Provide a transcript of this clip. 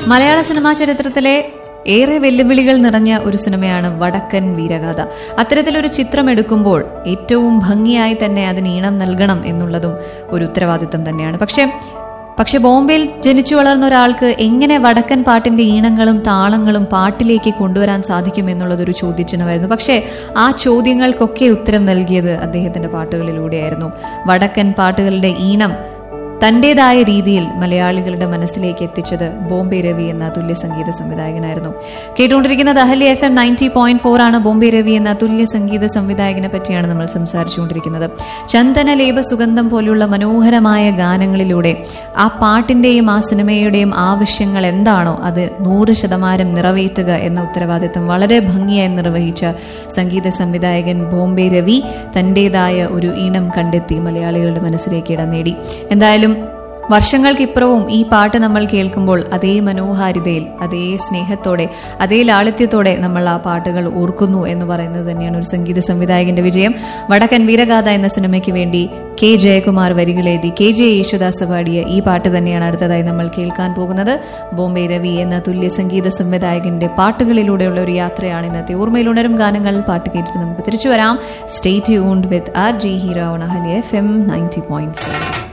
മലയാള cinema ചരിത്രത്തിലെ ഏറെ വെല്ലുവിളികൾ നിറഞ്ഞ ഒരു സിനിമയാണ് വടക്കൻ വീരഗാഥ. അത്തരത്തിലൊരു ചിത്രം എടുക്കുമ്പോൾ ഏറ്റവും ഭംഗിയായി തന്നെ അതിന് ഈണം നൽകണം എന്നുള്ളതും ഒരു ഉത്തരവാദിത്തം തന്നെയാണ്. പക്ഷെ ബോംബെയിൽ ജനിച്ചു വളർന്ന ഒരാൾക്ക് എങ്ങനെ വടക്കൻ പാട്ടിന്റെ ഈണങ്ങളും താളങ്ങളും പാട്ടിലേക്ക് കൊണ്ടുവരാൻ സാധിക്കും എന്നുള്ളതൊരു ചോദ്യചിഹ്നമായിരുന്നു. പക്ഷേ ആ ചോദ്യങ്ങൾക്കൊക്കെ ഉത്തരം നൽകിയത് അദ്ദേഹത്തിന്റെ പാട്ടുകളിലൂടെയായിരുന്നു. വടക്കൻ പാട്ടുകളുടെ ഈണം തന്റേതായ രീതിയിൽ മലയാളികളുടെ മനസ്സിലേക്ക് എത്തിച്ചത് ബോംബെ രവി എന്ന തുല്യ സംഗീത സംവിധായകനായിരുന്നു. കേട്ടുകൊണ്ടിരിക്കുന്നത് അഹല്യ FM 90.4 ആണ്. ബോംബെ രവി എന്ന തുല്യ സംഗീത സംവിധായകനെ പറ്റിയാണ് നമ്മൾ സംസാരിച്ചുകൊണ്ടിരിക്കുന്നത്. ചന്ദനലേപ സുഗന്ധം പോലുള്ള മനോഹരമായ ഗാനങ്ങളിലൂടെ ആ പാട്ടിന്റെയും ആ സിനിമയുടെയും ആവശ്യങ്ങൾ എന്താണോ അത് 100% നിറവേറ്റുക എന്ന ഉത്തരവാദിത്വം വളരെ ഭംഗിയായി നിർവഹിച്ച സംഗീത സംവിധായകൻ ബോംബെ രവി തന്റേതായ ഒരു ഈണം കണ്ടെത്തി മലയാളികളുടെ മനസ്സിലേക്ക് ഇടം നേടി. എന്തായാലും വർഷങ്ങൾക്കിപ്പുറവും ഈ പാട്ട് നമ്മൾ കേൾക്കുമ്പോൾ അതേ മനോഹാരിതയിൽ, അതേ സ്നേഹത്തോടെ, അതേ ലാളിത്യത്തോടെ നമ്മൾ ആ പാട്ടുകൾ ഓർക്കുന്നു എന്ന് പറയുന്നത് തന്നെയാണ് ഒരു സംഗീത സംവിധായകന്റെ വിജയം. വടക്കൻ വീരഗാഥ എന്ന സിനിമയ്ക്ക് വേണ്ടി കെ ജയകുമാർ വരികളെഴുതി KJ യേശുദാസ് പാടിയ ഈ പാട്ട് തന്നെയാണ് അടുത്തതായി നമ്മൾ കേൾക്കാൻ പോകുന്നത്. ബോംബെ രവി എന്ന തുല്യ സംഗീത സംവിധായകന്റെ പാട്ടുകളിലൂടെയുള്ള ഒരു യാത്രയാണ് ഇന്നത്തെ ഓർമ്മയിലുണരും ഗാനങ്ങൾ. പാട്ട് കേട്ടിട്ട് നമുക്ക് തിരിച്ചു വരാം. Stay tuned with RJ hero on Ahalya FM 90.4.